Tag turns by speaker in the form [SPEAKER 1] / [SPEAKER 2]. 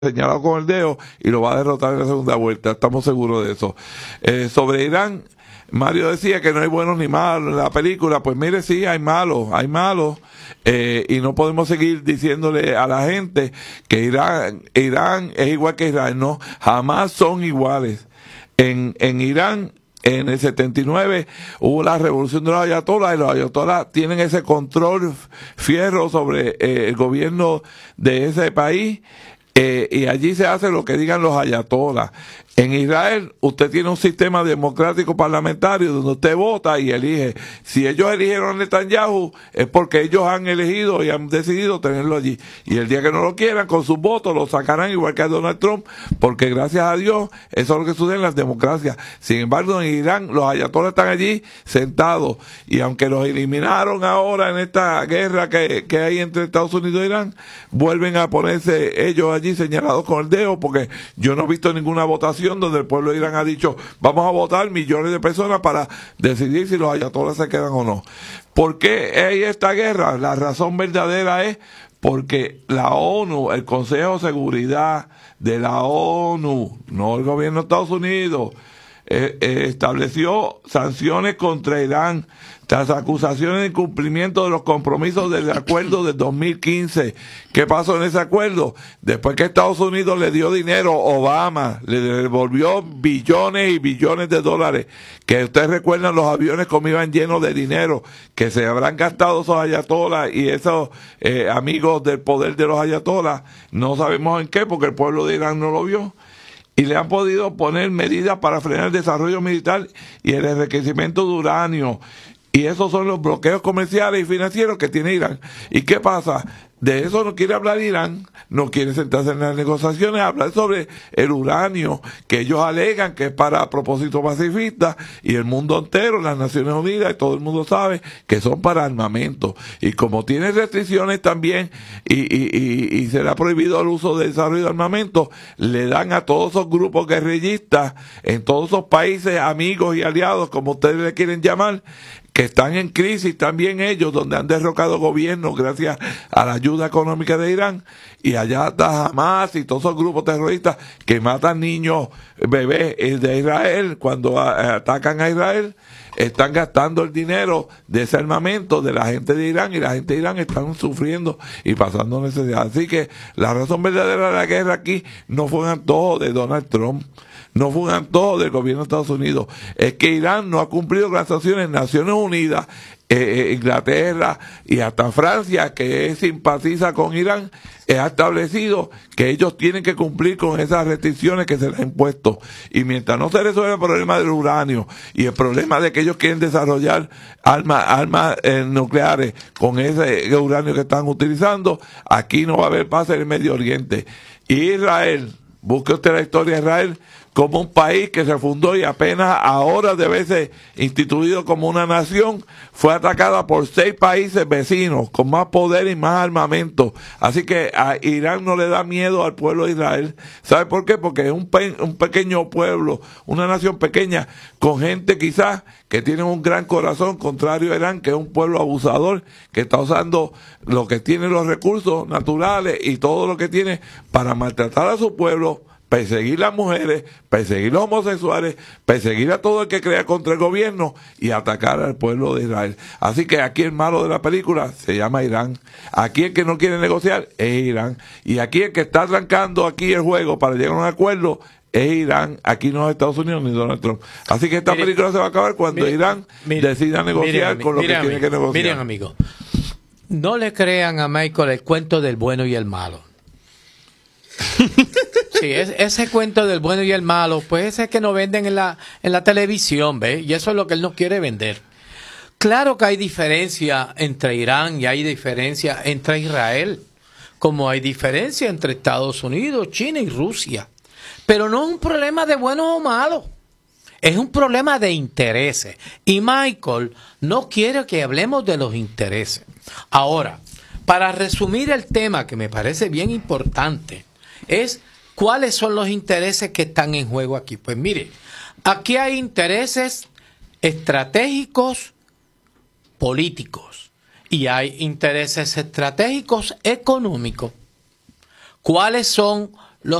[SPEAKER 1] señalado con el dedo y lo va a derrotar en la segunda vuelta, estamos seguros de eso. Sobre Irán, Mario decía que no hay buenos ni malos en la película. Pues mire, sí, hay malos, y no podemos seguir diciéndole a la gente que Irán es igual que Israel. No, jamás son iguales. En Irán, en el 79 hubo la revolución de los ayatolás, y los ayatolás tienen ese control fierro sobre el gobierno de ese país, y allí se hace lo que digan los ayatolás. En Israel usted tiene un sistema democrático parlamentario donde usted vota y elige. Si ellos eligieron a Netanyahu es porque ellos han elegido y han decidido tenerlo allí, y el día que no lo quieran, con sus votos lo sacarán, igual que a Donald Trump, porque gracias a Dios eso es lo que sucede en las democracias. Sin embargo, en Irán los ayatolás están allí sentados, y aunque los eliminaron ahora en esta guerra que hay entre Estados Unidos e Irán, vuelven a ponerse ellos allí señalados con el dedo, porque yo no he visto ninguna votación donde el pueblo de Irán ha dicho vamos a votar millones de personas para decidir si los ayatolás se quedan o no. ¿Por qué hay esta guerra? La razón verdadera es porque la ONU, el Consejo de Seguridad de la ONU, no el gobierno de Estados Unidos, estableció sanciones contra Irán tras acusaciones de incumplimiento de los compromisos del acuerdo de 2015. ¿Qué pasó en ese acuerdo? Después que Estados Unidos le dio dinero, Obama le devolvió billones y billones de dólares, que ustedes recuerdan los aviones como iban llenos de dinero, que se habrán gastado esos ayatolás y esos amigos del poder de los ayatolás, no sabemos en qué, porque el pueblo de Irán no lo vio. Y le han podido poner medidas para frenar el desarrollo militar y el enriquecimiento de uranio. Y esos son los bloqueos comerciales y financieros que tiene Irán. ¿Y qué pasa? De eso no quiere hablar Irán, no quiere sentarse en las negociaciones, hablar sobre el uranio, que ellos alegan que es para propósito pacifista, y el mundo entero, las Naciones Unidas y todo el mundo sabe que son para armamento. Y como tiene restricciones también, y se le ha prohibido el uso de desarrollo de armamento, le dan a todos esos grupos guerrillistas en todos esos países, amigos y aliados, como ustedes le quieren llamar, que están en crisis también ellos, donde han derrocado gobiernos gracias a la ayuda económica de Irán, y allá está Hamas y todos esos grupos terroristas que matan niños, bebés de Israel. Cuando atacan a Israel, están gastando el dinero de ese armamento de la gente de Irán, y la gente de Irán están sufriendo y pasando necesidad. Así que la razón verdadera de la guerra aquí no fue un antojo de Donald Trump, no fue un antojo del gobierno de Estados Unidos, es que Irán no ha cumplido con las sanciones. Naciones Unidas, Inglaterra y hasta Francia, que simpatiza con Irán, ha establecido que ellos tienen que cumplir con esas restricciones que se les han impuesto. Y mientras no se resuelve el problema del uranio y el problema de que ellos quieren desarrollar armas nucleares con ese uranio que están utilizando, aquí no va a haber paz en el Medio Oriente. Y Israel, busque usted la historia de Israel como un país que se fundó y apenas ahora de verse instituido como una nación, fue atacada por 6 países vecinos con más poder y más armamento. Así que a Irán no le da miedo al pueblo de Israel. ¿Sabe por qué? Porque es un pequeño pueblo, una nación pequeña, con gente quizás que tiene un gran corazón, contrario a Irán, que es un pueblo abusador, que está usando lo que tiene, los recursos naturales y todo lo que tiene para maltratar a su pueblo, perseguir las mujeres, perseguir los homosexuales, perseguir a todo el que crea contra el gobierno y atacar al pueblo de Israel. Así que aquí el malo de la película se llama Irán. Aquí el que no quiere negociar es Irán. Y aquí el que está arrancando aquí el juego para llegar a un acuerdo es Irán. Aquí no es Estados Unidos ni Donald Trump. Así que esta película se va a acabar cuando Irán decida negociar con lo que tiene que negociar.
[SPEAKER 2] Miren, amigos, no le crean a Michael el cuento del bueno y el malo. Sí, ese cuento del bueno y el malo, pues ese es que nos venden en la televisión, ¿ves? Y eso es lo que él nos quiere vender. Claro que hay diferencia entre Irán y hay diferencia entre Israel, como hay diferencia entre Estados Unidos, China y Rusia. Pero no es un problema de bueno o malo, es un problema de intereses. Y Michael no quiere que hablemos de los intereses. Ahora, para resumir el tema, que me parece bien importante, es ¿cuáles son los intereses que están en juego aquí? Pues mire, aquí hay intereses estratégicos políticos y hay intereses estratégicos económicos. ¿Cuáles son